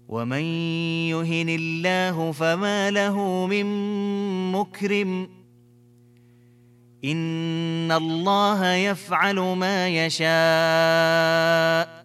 ومن يهن الله فما له من مكرم إن الله يفعل ما يشاء